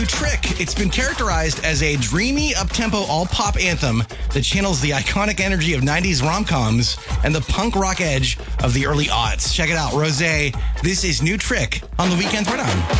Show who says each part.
Speaker 1: Trick. It's been characterized as a dreamy, up-tempo, all-pop anthem that channels the iconic energy of 90s rom-coms and the punk rock edge of the early aughts. Check it out, Rosé. This is New Trick on the Weekend Throwdown.